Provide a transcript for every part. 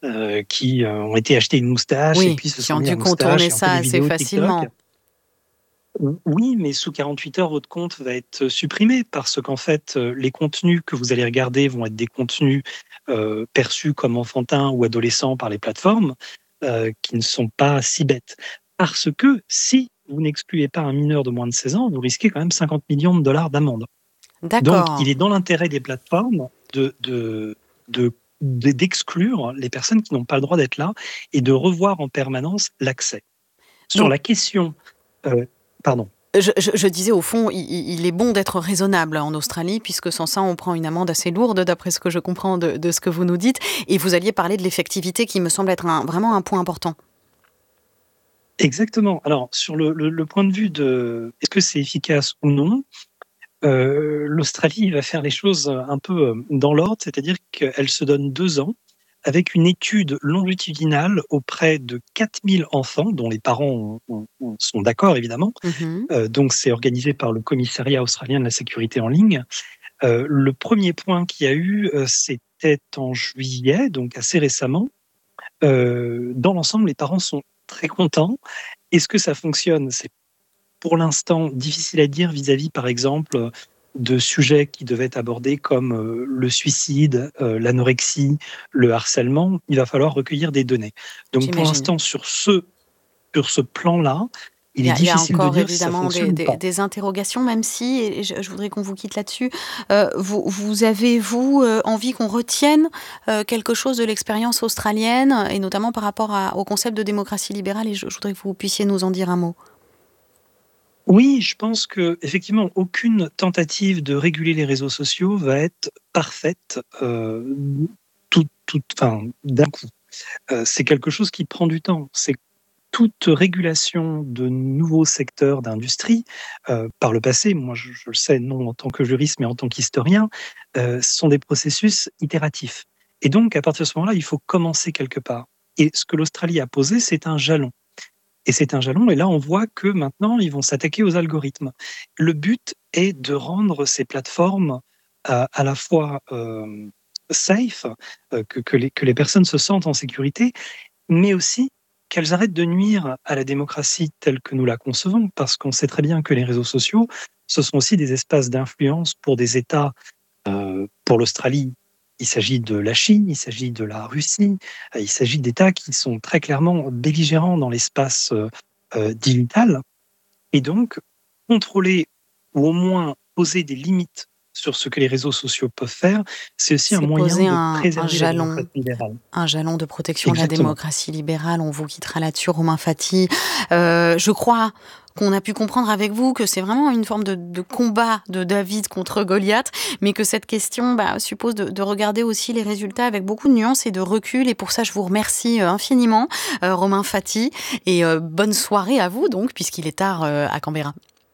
qui ont été acheter une moustache et Oui, puis se qui sont ont mis dû la moustache contourner et un peu ça des assez vidéos TikTok. facilement. Oui, mais sous 48 heures, votre compte va être supprimé parce qu'en fait, les contenus que vous allez regarder vont être des contenus perçus comme enfantins ou adolescents par les plateformes qui ne sont pas si bêtes. Parce que si vous n'excluez pas un mineur de moins de 16 ans, vous risquez quand même 50 millions de dollars d'amende. Donc, il D'accord. est dans l'intérêt des plateformes d'exclure les personnes qui n'ont pas le droit d'être là et de revoir en permanence l'accès. Sur Donc, la question, euh, pardon. je disais, au fond, il est bon d'être raisonnable en Australie, puisque sans ça, on prend une amende assez lourde, d'après ce que je comprends de ce que vous nous dites. Et vous alliez parler de l'effectivité, qui me semble être vraiment un point important. Exactement. Alors, sur le point de vue de est-ce que c'est efficace ou non, l'Australie va faire les choses un peu dans l'ordre, c'est-à-dire qu'elle se donne 2 ans avec une étude longitudinale auprès de 4000 enfants, dont les parents sont d'accord évidemment. Mhm. Donc, c'est organisé par le Commissariat australien de la sécurité en ligne. Le premier point qu'il y a eu, c'était en juillet, donc assez récemment. Dans l'ensemble, les parents sont très contents. Est-ce que ça fonctionne? C'est pour l'instant difficile à dire vis-à-vis, par exemple, de sujets qui devaient être abordés comme le suicide, l'anorexie, le harcèlement. Il va falloir recueillir des données. Donc pour J'imagine. l'instant, sur ce plan-là, il est Il y a difficile de encore dire si ça évidemment fonctionne ou pas. des interrogations, même si, et je voudrais qu'on vous quitte là-dessus, vous avez, envie qu'on retienne quelque chose de l'expérience australienne, et notamment par rapport au concept de démocratie libérale, et je voudrais que vous puissiez nous en dire un mot. Oui, je pense que effectivement, aucune tentative de réguler les réseaux sociaux va être parfaite enfin, d'un coup. C'est quelque chose qui prend du temps. C'est toute régulation de nouveaux secteurs d'industrie, par le passé, moi je le sais non en tant que juriste, mais en tant qu'historien, ce sont des processus itératifs. Et donc, à partir de ce moment-là, il faut commencer quelque part. Et ce que l'Australie a posé, c'est un jalon. Et c'est un jalon, et là on voit que maintenant, ils vont s'attaquer aux algorithmes. Le but est de rendre ces plateformes à la fois safe, que les personnes se sentent en sécurité, mais aussi qu'elles arrêtent de nuire à la démocratie telle que nous la concevons, parce qu'on sait très bien que les réseaux sociaux, ce sont aussi des espaces d'influence pour des États. Pour l'Australie, il s'agit de la Chine, il s'agit de la Russie, il s'agit d'États qui sont très clairement belligérants dans l'espace digital. Et donc, contrôler ou au moins poser des limites sur ce que les réseaux sociaux peuvent faire, c'est aussi un C'est moyen poser de un préserver la jalon. démocratie libérale. Un jalon de protection de la Exactement. démocratie libérale. On vous quittera là-dessus, Romain Fati. Je crois qu'on a pu comprendre avec vous que c'est vraiment une forme de combat de David contre Goliath, mais que cette question suppose de regarder aussi les résultats avec beaucoup de nuances et de recul. Et pour ça, je vous remercie infiniment, Romain Fati. Et bonne soirée à vous, donc, puisqu'il est tard à Canberra.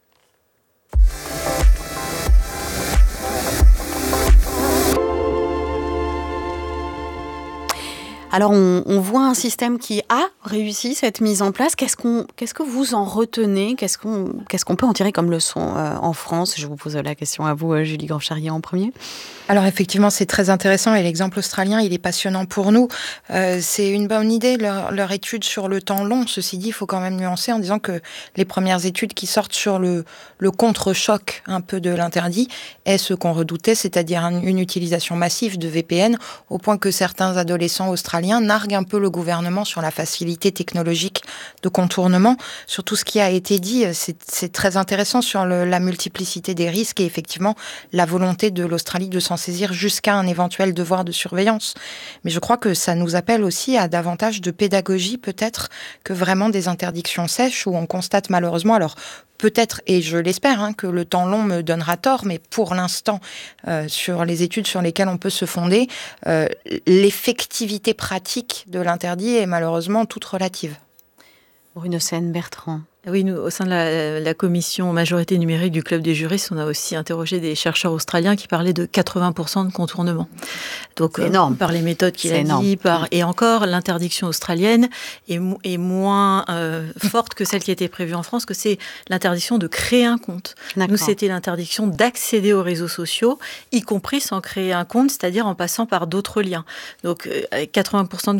Alors, on voit un système qui a réussi cette mise en place. Qu'est-ce que vous en retenez ? Qu'est-ce qu'on peut en tirer comme leçon en France ? Je vous pose la question à vous, Julie Grove-Charrier, en premier. Alors effectivement, c'est très intéressant et l'exemple australien, il est passionnant pour nous. C'est une bonne idée, leur étude sur le temps long. Ceci dit, il faut quand même nuancer en disant que les premières études qui sortent sur le contre-choc un peu de l'interdit est ce qu'on redoutait, c'est-à-dire une utilisation massive de VPN, au point que certains adolescents australiens narguent un peu le gouvernement sur la facilité technologique de contournement. Sur tout ce qui a été dit, c'est très intéressant sur la multiplicité des risques et effectivement la volonté de l'Australie de s'en saisir jusqu'à un éventuel devoir de surveillance. Mais je crois que ça nous appelle aussi à davantage de pédagogie peut-être que vraiment des interdictions sèches où on constate malheureusement, alors peut-être, et je l'espère, que le temps long me donnera tort, mais pour l'instant, sur les études sur lesquelles on peut se fonder, l'effectivité pratique de l'interdit est malheureusement toute relative. Bruno Seine-Bertrand. Oui, nous, au sein de la commission majorité numérique du Club des juristes, on a aussi interrogé des chercheurs australiens qui parlaient de 80% de contournement. Donc, c'est énorme. Par les méthodes qu'il a dit, et encore, l'interdiction australienne est moins forte que celle qui a été prévue en France, que c'est l'interdiction de créer un compte. D'accord. Nous, c'était l'interdiction d'accéder aux réseaux sociaux, y compris sans créer un compte, c'est-à-dire en passant par d'autres liens. Donc, avec 80% de